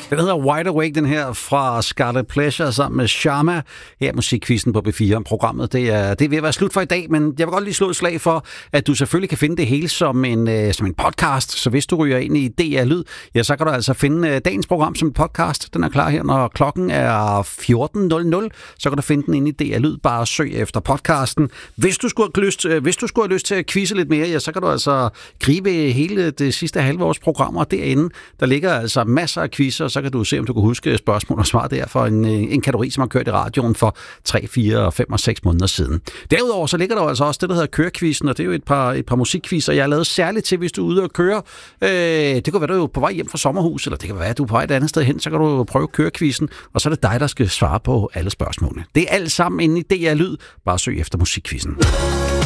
Den hedder Wide Awake, den her fra Scarlet Pleasure sammen med Sharma. Her musikquizzen på B4. Programmet det er ved at være slut for i dag, men jeg vil godt lige slå et slag for, at du selvfølgelig kan finde det hele som en podcast. Så hvis du ryger ind i DR Lyd, ja, så kan du altså finde dagens program som en podcast. Den er klar her, når klokken er 14.00. Så kan du finde den inde i DR Lyd. Bare søg efter podcasten. Hvis du skulle have lyst til at quizze lidt mere, ja, så kan du altså gribe hele det sidste halve års programmer derinde. Der ligger altså masser af quizzer, så kan du se, om du kan huske spørgsmål og svar der for en kategori, som har kørt i radioen for 3, 4, 5 og 6 måneder siden. Derudover så ligger der altså også det, der hedder kørequizzen, og det er jo et par musikquizzer, jeg har lavet særligt til, hvis du er ude at køre. Det kan være, du er på vej hjem fra sommerhus, eller det kan være, at du er på vej et andet sted hen, så kan du prøve kørequizzen, og så er det dig, der skal svare på alle spørgsmålene. Det er alt sammen inde i DR Lyd. Bare søg efter musikquizzen.